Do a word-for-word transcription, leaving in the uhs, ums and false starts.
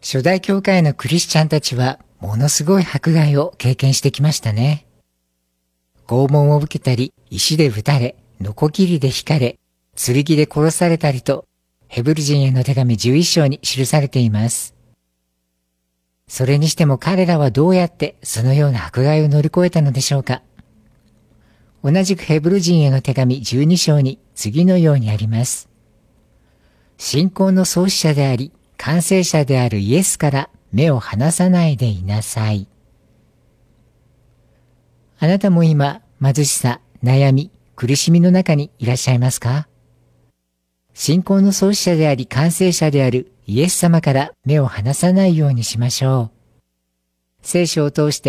初代教会のクリスチャンたちはものすごい迫害を経験してきましたね。拷問を受けたり、石で撃たれ、ノコギリで引かれ、剣で殺されたりと、ヘブル人への手紙じゅういっ章に記されています。それにしても彼らはどうやってそのような迫害を乗り越えたのでしょうか。同じくヘブル人への手紙じゅうに章に次のようにあります。信仰の創始者であり、完成者であるイエスから目を離さないでいなさい。あなたも今、貧しさ、悩み、苦しみの中にいらっしゃいますか？信仰の創始者であり、完成者であるイエス様から目を離さないようにしましょう。聖書を通して